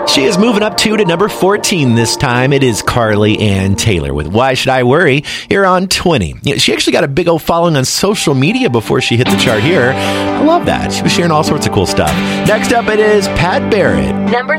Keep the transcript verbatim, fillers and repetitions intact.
She is moving up two to number fourteen this time. It is Carly Ann Taylor with Why Should I Worry here on twenty. You know, she actually got a big old following on social media before she hit the chart here. I love that. She was sharing all sorts of cool stuff. Next up, it is Pat Barrett. Number